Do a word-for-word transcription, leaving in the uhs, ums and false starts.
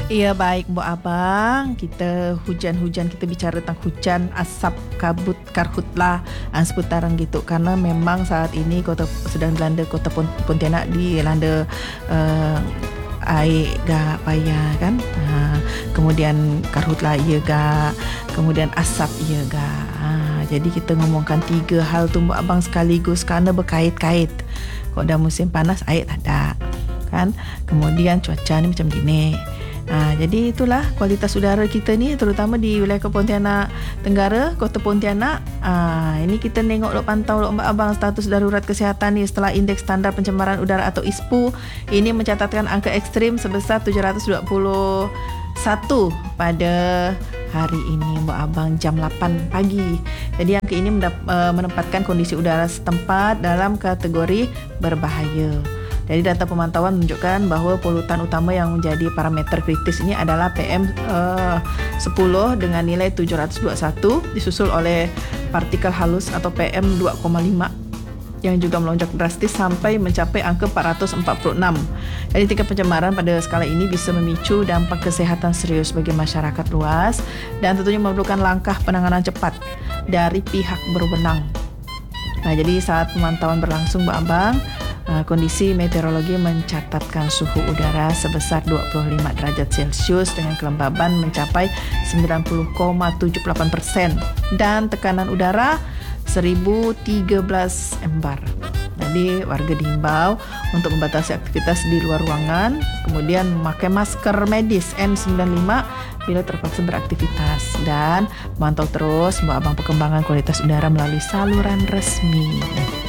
Ya baik Bu Abang, kita hujan-hujan kita bicara tentang hujan asap kabut karhutlah uh, seputaran gitu karena memang saat ini kota sedang dilanda kota Pontianak dilanda uh, air ga payah kan, uh, kemudian karhutlah ia ga, kemudian asap ia ga. Uh, jadi kita ngomongkan tiga hal tu Bu Abang sekaligus kerana berkait-kait. Kalau dah musim panas air tak ada kan, kemudian cuaca ni macam gini. Ha, jadi itulah kualitas udara kita ni, terutama di wilayah Pontianak Tenggara, Kota Pontianak. Ha, ini kita tengok dok pantau dok abang status darurat kesihatan ni setelah indeks standar pencemaran udara atau I S P U ini mencatatkan angka ekstrim sebesar tujuh ratus dua puluh satu pada hari ini Mbak Abang jam lapan pagi. Jadi angka ini mendap- menempatkan kondisi udara setempat dalam kategori berbahaya. Jadi data pemantauan menunjukkan bahawa polutan utama yang menjadi parameter kritis ini adalah P M uh, sepuluh dengan nilai tujuh ratus dua puluh satu, disusul oleh partikel halus atau P M dua koma lima yang juga melonjak drastis sampai mencapai angka empat ratus empat puluh enam. Jadi tingkat pencemaran pada skala ini bisa memicu dampak kesihatan serius bagi masyarakat luas dan tentunya memerlukan langkah penanganan cepat dari pihak berwenang. Nah, jadi saat pemantauan berlangsung Mbak Abang, kondisi meteorologi mencatatkan suhu udara sebesar dua puluh lima derajat Celcius dengan kelembaban mencapai sembilan puluh koma tujuh delapan persen dan tekanan udara seribu tiga belas embar. Jadi warga dihimbau untuk membatasi aktivitas di luar ruangan, kemudian memakai masker medis N sembilan puluh lima bila terpaksa beraktivitas dan memantau terus Mbak Abang perkembangan kualitas udara melalui saluran resmi.